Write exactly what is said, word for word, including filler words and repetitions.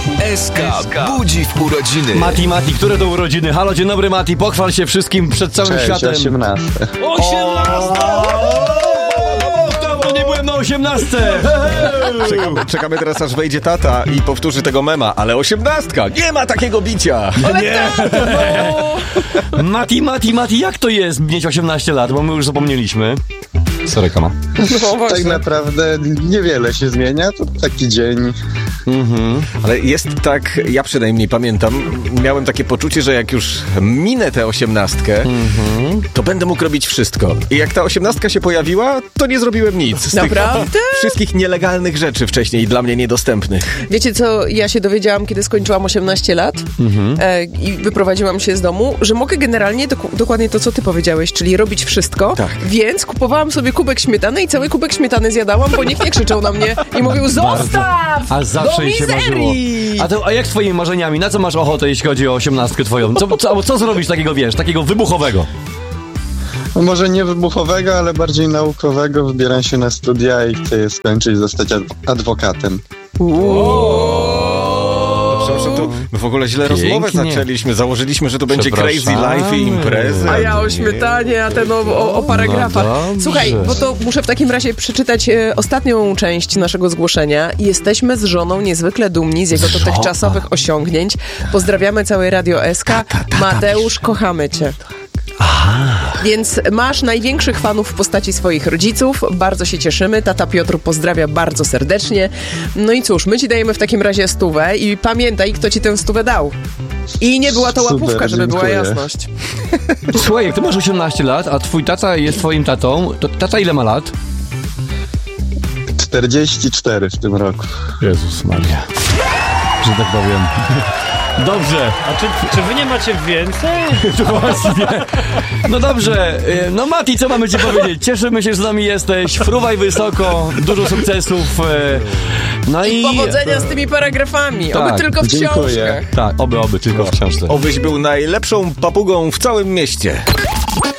S K budzi w urodziny. Mati, Mati, które to urodziny? Halo, dzień dobry, Mati, pochwal się wszystkim przed całym Cześć, światem. osiemnaste. osiemnaste! Dawno nie byłem na osiemnastce! Czekamy, czekamy teraz, aż wejdzie tata i powtórzy tego mema, ale osiemnastka, nie ma takiego bicia! Nie! Mati, Mati, Mati, jak to jest mieć osiemnaście lat? Bo my już zapomnieliśmy. Sorry, kama. No, tak naprawdę niewiele się zmienia, to taki dzień. Mhm. Ale jest tak, ja przynajmniej pamiętam, miałem takie poczucie, że jak już minę tę osiemnastkę, mhm. to będę mógł robić wszystko. I jak ta osiemnastka się pojawiła, to nie zrobiłem nic. Z Naprawdę? tych wszystkich nielegalnych rzeczy wcześniej dla mnie niedostępnych. Wiecie co, ja się dowiedziałam, kiedy skończyłam osiemnaście lat mhm. e, i wyprowadziłam się z domu, że mogę generalnie dok- dokładnie to, co ty powiedziałeś, czyli robić wszystko, tak. Więc kupowałam sobie kubek śmietany i cały kubek śmietany zjadałam, bo nikt nie krzyczał na mnie i mówił zostaw! A zawsze się marzyło. A, to, a jak z twoimi marzeniami? Na co masz ochotę, jeśli chodzi o osiemnastkę twoją? Co, co, co zrobić takiego, wiesz, takiego wybuchowego? No może nie wybuchowego, ale bardziej naukowego. Wybieram się na studia i chcę je skończyć, zostać ad- adwokatem. Przepraszam, to my w ogóle źle Pięknie. rozmowę zaczęliśmy. Założyliśmy, że to będzie crazy life i imprezy. A ja o śmietanie, a ten o, o, o paragrafach. No Słuchaj, bo to muszę w takim razie przeczytać e, ostatnią część naszego zgłoszenia. Jesteśmy z żoną niezwykle dumni z jego dotychczasowych osiągnięć. Pozdrawiamy całe Radio S K. Mateusz, kochamy cię. Aha. Więc masz największych fanów w postaci swoich rodziców. Bardzo się cieszymy. Tata Piotr pozdrawia bardzo serdecznie. No i cóż, my ci dajemy w takim razie stówę i pamiętaj, kto ci tę stówę dał. I nie była to Super, łapówka, żeby dziękuję. była jasność. Słuchaj, jak ty masz osiemnaście lat, a twój tata jest twoim tatą, to tata ile ma lat? czterdzieści cztery w tym roku. Jezus Maria. Że tak powiem. Dobrze. A czy, czy wy nie macie więcej? To właśnie. No dobrze. No Mati, co mamy ci powiedzieć? Cieszymy się, że z nami jesteś. Fruwaj wysoko. Dużo sukcesów. No i... I powodzenia z tymi paragrafami. Tak, oby tylko w dziękuję. książkach. Tak, oby, oby, tylko w książce. Obyś był najlepszą papugą w całym mieście.